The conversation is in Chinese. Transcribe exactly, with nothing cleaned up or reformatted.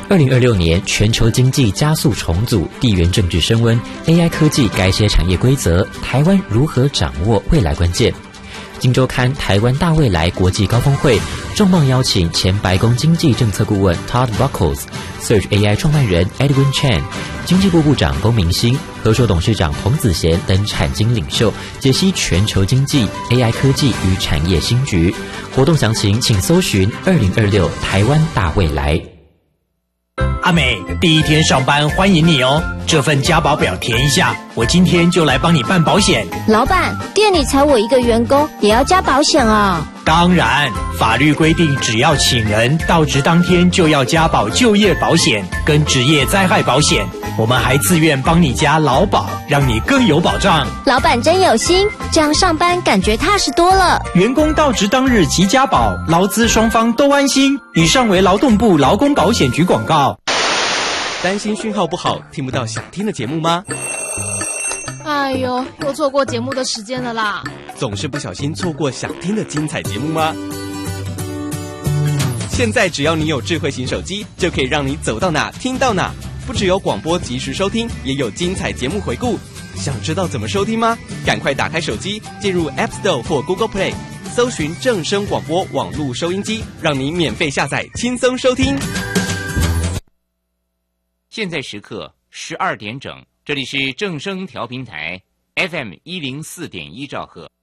二零二六年全球经济加速重组，地缘政治升温 ，A I 科技改写产业规则，台湾如何掌握未来关键？今周刊台湾大未来国际高峰会重磅邀请前白宫经济政策顾问 Todd Buckles、Search A I 创办人 Edwin Chen、经济部部长龚明鑫、和硕董事长彭子贤等产经领袖，解析全球经济、A I 科技与产业新局。活动详情请搜寻二零二六台湾大未来。 阿美，第一天上班欢迎你哦！这份加保表填一下，我今天就来帮你办保险。 老板，店里才我一个员工，也要加保险啊？ 当然，法律规定，只要请人到职当天就要加保就业保险跟职业灾害保险。我们还自愿帮你加劳保，让你更有保障。 老板真有心，这样上班感觉踏实多了。 员工到职当日即加保，劳资双方都安心。以上为劳动部劳工保险局广告。 担心讯号不好，听不到想听的节目吗？ 哎呦，又错过节目的时间了啦！ 总是不小心错过想听的精彩节目吗？现在只要你有智慧型手机，就可以让你走到哪听到哪。不只有广播及时收听，也有精彩节目回顾。想知道怎么收听吗？赶快打开手机，进入 App Store 或 Google Play， 搜寻正声广播网络收音机，让你免费下载，轻松收听。 现在时刻十二点整，这里是正声调频台 F M 一零四点一兆赫。